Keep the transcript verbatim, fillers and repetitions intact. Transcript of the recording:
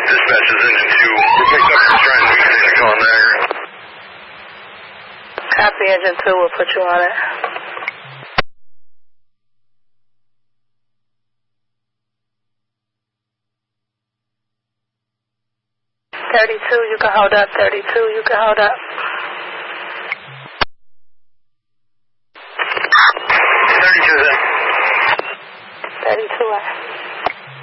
Dispatch is engine two. We picked up some trying to maintain a call in Niagara. Copy, engine two. We'll put you on it. thirty-two, you can hold up. thirty-two, you can hold up.